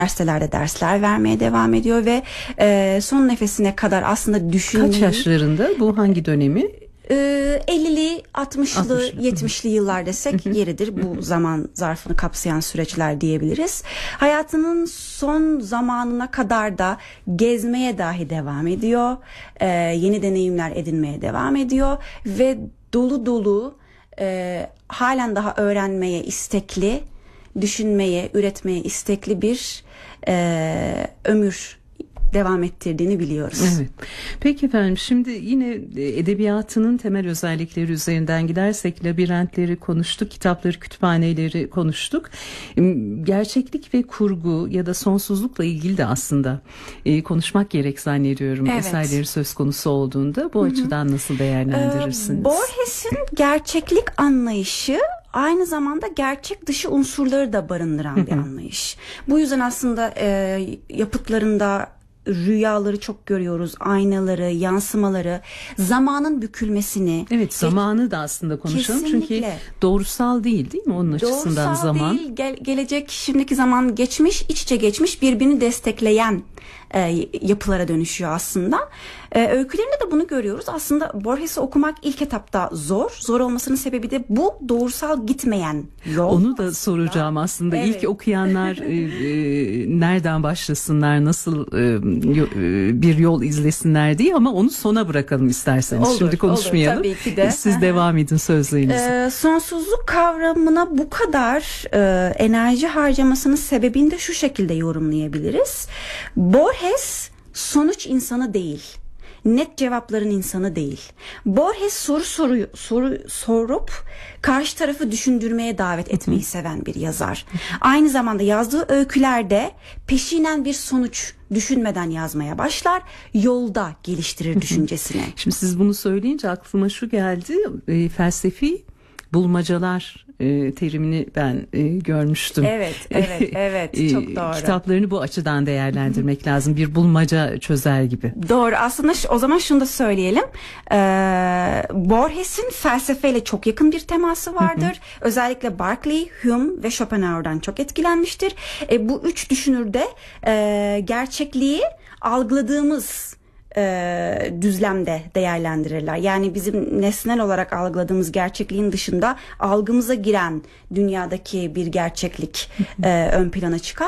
üniversitelerde dersler vermeye devam ediyor ve son nefesine kadar aslında düşünmeyi... Kaç yaşlarında? Bu hangi dönemi? 50'li, 60'lı, 70'li yıllar desek yeridir. Bu zaman zarfını kapsayan süreçler diyebiliriz. Hayatının son zamanına kadar da gezmeye dahi devam ediyor. Yeni deneyimler edinmeye devam ediyor. Ve dolu dolu halen daha öğrenmeye istekli, düşünmeye, üretmeye istekli bir ömür devam ettirdiğini biliyoruz. Evet. Peki efendim, şimdi yine edebiyatının temel özellikleri üzerinden gidersek labirentleri konuştuk, kitapları, kütüphaneleri konuştuk. Gerçeklik ve kurgu ya da sonsuzlukla ilgili de aslında konuşmak gerek zannediyorum. Evet. Eserleri söz konusu olduğunda bu açıdan nasıl değerlendirirsiniz? Borges'in gerçeklik anlayışı aynı zamanda gerçek dışı unsurları da barındıran bir anlayış. Bu yüzden aslında yapıtlarında rüyaları çok görüyoruz, aynaları, yansımaları, zamanın bükülmesini. Evet, zamanı da aslında konuşalım. Kesinlikle. Çünkü doğrusal değil mi onun açısından doğrusal zaman? Doğrusal değil, gelecek, şimdiki zaman, geçmiş, iç içe geçmiş, birbirini destekleyen yapılara dönüşüyor aslında. Öykülerinde de bunu görüyoruz. Aslında Borges'i okumak ilk etapta zor. Zor olmasının sebebi de bu doğrusal gitmeyen yol. Onu da soracağım aslında. Evet. İlk okuyanlar nereden başlasınlar, nasıl bir yol izlesinler diye, ama onu sona bırakalım isterseniz. Olur, şimdi konuşmayalım. Olur, tabii ki de. Siz devam edin sözlerinizi. Sonsuzluk kavramına bu kadar enerji harcamasının sebebini de şu şekilde yorumlayabiliriz. Borges sonuç insanı değil. Net cevapların insanı değil. Borges soru sorup karşı tarafı düşündürmeye davet etmeyi seven bir yazar. Aynı zamanda yazdığı öykülerde peşinen bir sonuç düşünmeden yazmaya başlar. Yolda geliştirir düşüncesini. Şimdi siz bunu söyleyince aklıma şu geldi. Felsefi bulmacalar terimini ben görmüştüm. Evet, çok doğru. Kitaplarını bu açıdan değerlendirmek lazım. Bir bulmaca çözer gibi. Doğru. Aslında o zaman şunu da söyleyelim. Borges'in felsefeyle çok yakın bir teması vardır. Özellikle Berkeley, Hume ve Schopenhauer'dan çok etkilenmiştir. Bu üç düşünür de gerçekliği algıladığımız düzlemde değerlendirirler. Yani bizim nesnel olarak algıladığımız gerçekliğin dışında algımıza giren dünyadaki bir gerçeklik ön plana çıkar.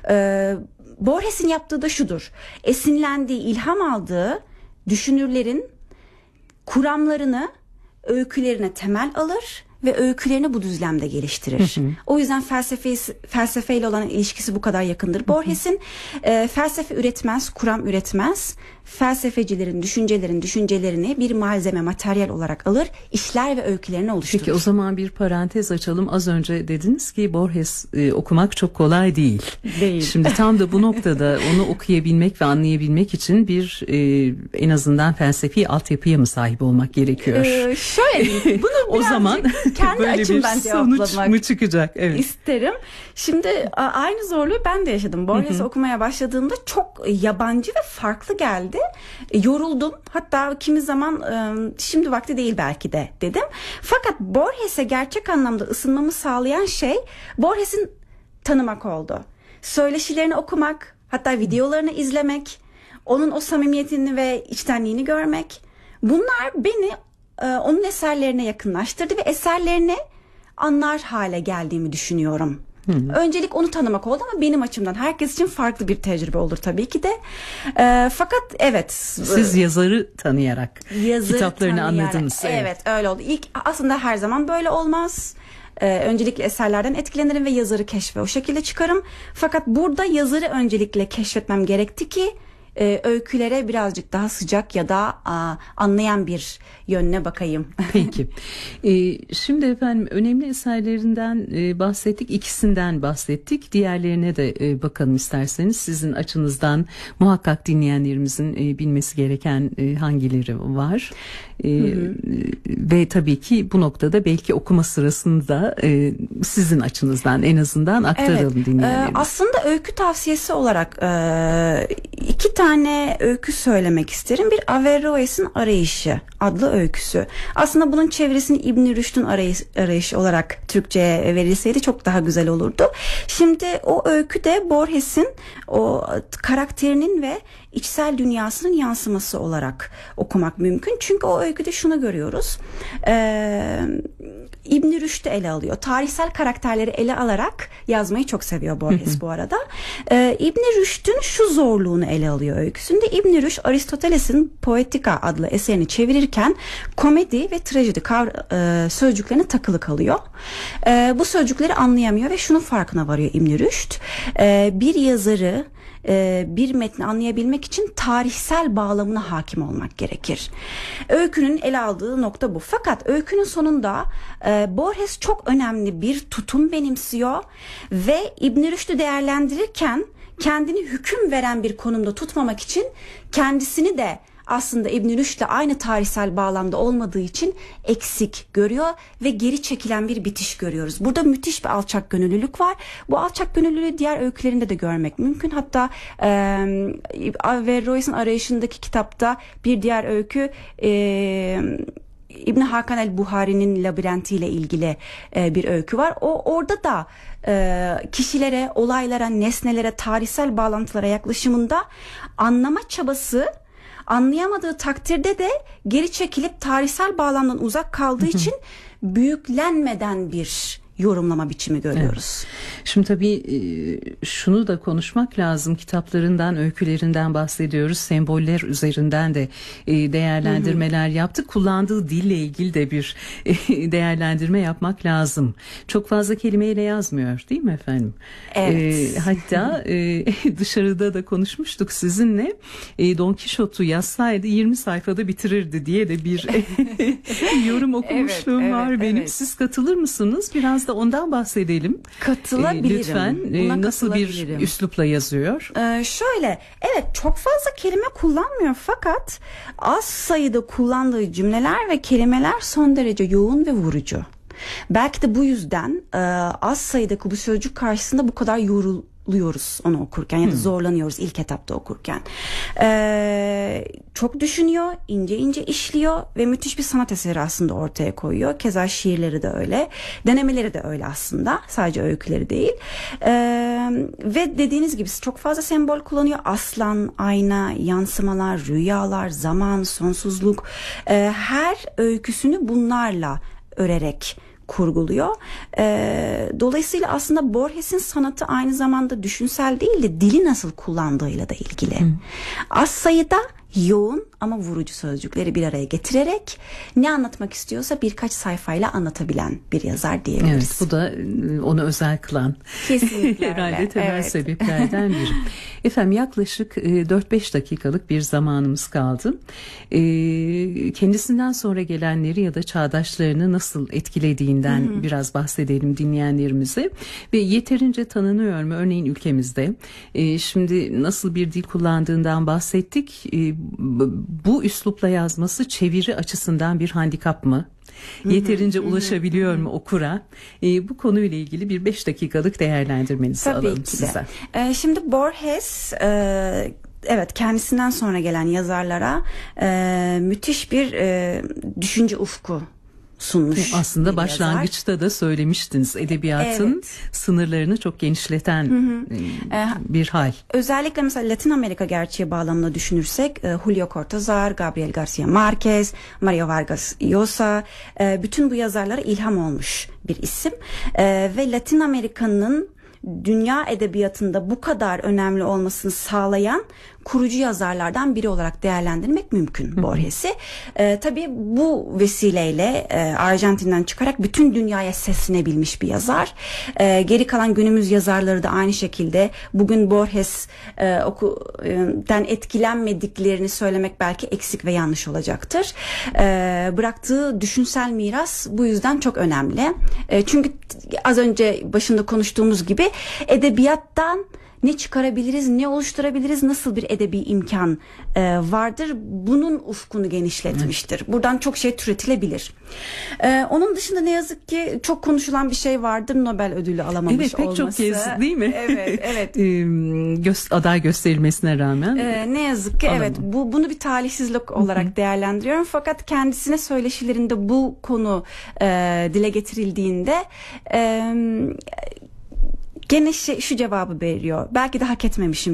Borges'in yaptığı da şudur. Esinlendiği, ilham aldığı düşünürlerin kuramlarını öykülerine temel alır ve öykülerini bu düzlemde geliştirir. O yüzden felsefeyle olan ilişkisi bu kadar yakındır. Borges'in felsefe üretmez, kuram üretmez. Felsefecilerin düşüncelerini bir malzeme, materyal olarak alır, işler ve öykülerini oluşturur. Peki o zaman bir parantez açalım. Az önce dediniz ki Borges okumak çok kolay değil. Şimdi tam da bu noktada onu okuyabilmek ve anlayabilmek için bir en azından felsefi altyapıya mı sahip olmak gerekiyor? Şöyle bunu o zaman kendi böyle açımdan bir sonuç mu çıkacak? Evet. İsterim. Şimdi aynı zorluğu ben de yaşadım. Borges okumaya başladığımda çok yabancı ve farklı geldi. Yoruldum. Hatta kimi zaman şimdi vakti değil belki de dedim. Fakat Borges'e gerçek anlamda ısınmamı sağlayan şey Borges'in tanımak oldu. Söyleşilerini okumak, hatta videolarını izlemek, onun o samimiyetini ve içtenliğini görmek. Bunlar beni onun eserlerine yakınlaştırdı ve eserlerini anlar hale geldiğimi düşünüyorum. Öncelik onu tanımak oldu ama benim açımdan herkes için farklı bir tecrübe olur tabii ki de. Fakat evet. Siz yazarı tanıyarak kitaplarını anladınız. Evet, öyle oldu. İlk aslında her zaman böyle olmaz. Öncelikle eserlerden etkilenirim ve yazarı keşfe o şekilde çıkarım. Fakat burada yazarı öncelikle keşfetmem gerekti ki öykülere birazcık daha sıcak ya da anlayan bir yönüne bakayım. Peki. Şimdi efendim önemli eserlerinden bahsettik. İkisinden bahsettik. Diğerlerine de bakalım isterseniz. Sizin açınızdan muhakkak dinleyenlerimizin bilmesi gereken hangileri var? Ve tabii ki bu noktada belki okuma sırasında sizin açınızdan en azından aktaralım dinleyenlerimize. Aslında öykü tavsiyesi olarak 2 tane öykü söylemek isterim. Bir Averroes'in Arayışı adlı öyküsü. Aslında bunun çevirisini İbn Rüşd'ün Arayışı olarak Türkçe'ye verilseydi çok daha güzel olurdu. Şimdi o öyküde Borges'in o karakterinin ve içsel dünyasının yansıması olarak okumak mümkün. Çünkü o öyküde şunu görüyoruz. İbn Rüşd'ü ele alıyor. Tarihsel karakterleri ele alarak yazmayı çok seviyor Borges bu arada. İbn Rüşd'ün şu zorluğunu ele alıyor öyküsünde. İbn Rüşd Aristoteles'in Poetika adlı eserini çevirirken komedi ve trajedi sözcüklerine takılı kalıyor. Bu sözcükleri anlayamıyor ve şunun farkına varıyor İbn Rüşd. Bir yazarı, bir metni anlayabilmek için tarihsel bağlamına hakim olmak gerekir. Öykünün ele aldığı nokta bu. Fakat öykünün sonunda Borges çok önemli bir tutum benimsiyor ve İbn Rüşd'ü değerlendirirken kendini hüküm veren bir konumda tutmamak için kendisini de aslında İbn Rüşd'le aynı tarihsel bağlamda olmadığı için eksik görüyor ve geri çekilen bir bitiş görüyoruz. Burada müthiş bir alçak gönüllülük var. Bu alçak gönüllülüğü diğer öykülerinde de görmek mümkün. Hatta Averroes'in Arayışındaki kitapta bir diğer öykü İbn Hakan el-Buhari'nin Labirenti ile ilgili bir öykü var. Orada da kişilere, olaylara, nesnelere, tarihsel bağlantılara yaklaşımında anlama çabası, anlayamadığı takdirde de geri çekilip tarihsel bağlamdan uzak kaldığı için büyüklenmeden bir yorumlama biçimi görüyoruz. Evet. Şimdi tabii şunu da konuşmak lazım. Kitaplarından, öykülerinden bahsediyoruz. Semboller üzerinden de değerlendirmeler yaptık. Kullandığı dille ilgili de bir değerlendirme yapmak lazım. Çok fazla kelimeyle yazmıyor, değil mi efendim? Evet. Hatta dışarıda da konuşmuştuk sizinle. Don Quixote'u yazsaydı 20 sayfada bitirirdi diye de bir yorum okumuşluğum var benim. Evet. Siz katılır mısınız? Biraz da ondan bahsedelim. Katılabilirim. Lütfen nasıl bir üslupla yazıyor? Şöyle, evet, çok fazla kelime kullanmıyor fakat az sayıda kullandığı cümleler ve kelimeler son derece yoğun ve vurucu. Belki de bu yüzden az sayıdaki bu sözcük karşısında bu kadar yoruluyoruz onu okurken ya da zorlanıyoruz ilk etapta okurken. Çok düşünüyor, ince ince işliyor ve müthiş bir sanat eseri aslında ortaya koyuyor. Keza şiirleri de öyle, denemeleri de öyle aslında, sadece öyküleri değil. Ve dediğiniz gibi çok fazla sembol kullanıyor. Aslan, ayna, yansımalar, rüyalar, zaman, sonsuzluk, her öyküsünü bunlarla örerek kurguluyor. Dolayısıyla aslında Borges'in sanatı aynı zamanda düşünsel değil de dili nasıl kullandığıyla da ilgili. Az sayıda yoğun ama vurucu sözcükleri bir araya getirerek ne anlatmak istiyorsa birkaç sayfayla anlatabilen bir yazar diyebiliriz. Evet, bu da onu özel kılan herhalde temel sebeplerden biri. Efendim, yaklaşık 4-5 dakikalık bir zamanımız kaldı. Kendisinden sonra gelenleri ya da çağdaşlarını nasıl etkilediğinden biraz bahsedelim dinleyenlerimize. Ve yeterince tanınıyor mu? Örneğin ülkemizde. Şimdi nasıl bir dil kullandığından bahsettik. Bu üslupla yazması çeviri açısından bir handikap mı? Yeterince ulaşabiliyor mu okura? Bu konuyla ilgili bir 5 dakikalık değerlendirmenizi alalım size. Şimdi Borges evet, kendisinden sonra gelen yazarlara müthiş bir düşünce ufku sunmuş. Aslında başlangıçta da söylemiştiniz, edebiyatın sınırlarını çok genişleten bir hal. Özellikle mesela Latin Amerika gerçeği bağlamında düşünürsek Julio Cortázar, Gabriel García Márquez, Mario Vargas Llosa, bütün bu yazarlara ilham olmuş bir isim ve Latin Amerika'nın dünya edebiyatında bu kadar önemli olmasını sağlayan kurucu yazarlardan biri olarak değerlendirmek mümkün Borges'i. Tabii bu vesileyle Arjantin'den çıkarak bütün dünyaya seslenebilmiş bir yazar. Geri kalan günümüz yazarları da aynı şekilde. Bugün Borges'ten etkilenmediklerini söylemek belki eksik ve yanlış olacaktır. Bıraktığı düşünsel miras bu yüzden çok önemli. Çünkü az önce başında konuştuğumuz gibi edebiyattan ne çıkarabiliriz, ne oluşturabiliriz, nasıl bir edebi imkan vardır, bunun ufkunu genişletmiştir. Buradan çok şey türetilebilir. Onun dışında ne yazık ki çok konuşulan bir şey vardır, Nobel ödülü alamamış evet, pek olması. çok kez değil mi? Evet. Aday gösterilmesine rağmen. Ne yazık ki evet, bunu bir talihsizlik olarak değerlendiriyorum. Fakat kendisine söyleşilerinde bu konu dile getirildiğinde gene şu cevabı veriyor: belki de hak etmemişim